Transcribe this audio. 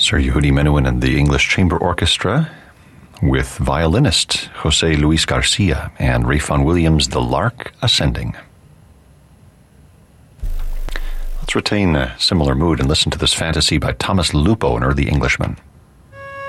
Sir Yehudi Menuhin and the English Chamber Orchestra with violinist Jose Luis Garcia and Ralph Vaughan Williams' The Lark Ascending. Let's retain a similar mood and listen to this fantasy by Thomas Lupo, an early Englishman.